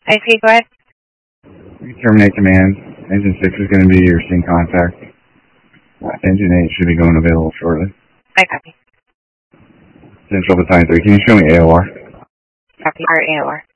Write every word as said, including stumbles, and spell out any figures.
I see, go ahead. Terminate command. Engine six is going to be your scene contact. Engine eight should be going available shortly. I copy. Central Battalion three, can you show me A O R? Copy, or A O R.